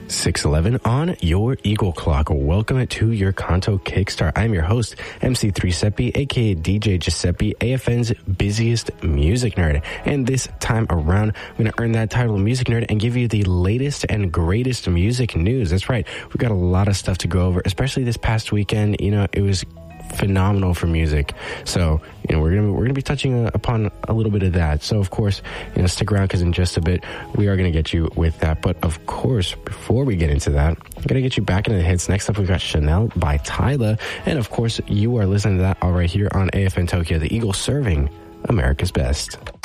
6:11 on your Eagle Clock. Welcome to your Kanto Kickstart. I'm your host, MC3 Seppi, aka DJ Giuseppe, AFN's busiest music nerd. And this time around, I'm going to earn that title of music nerd and give you the latest and greatest music news. That's right. We've got a lot of stuff to go over, especially this past weekend. You know, it was phenomenal for music. So, you know, we're gonna be touching upon a little bit of that. So, of course, you know, stick around because in just a bit we are gonna get you with that. But of course, before we get into that, I'm gonna get you back into the hits. Next up, we've got Chanel by Tyla, and of course, you are listening to that all right here on AFN Tokyo, the Eagle serving America's best.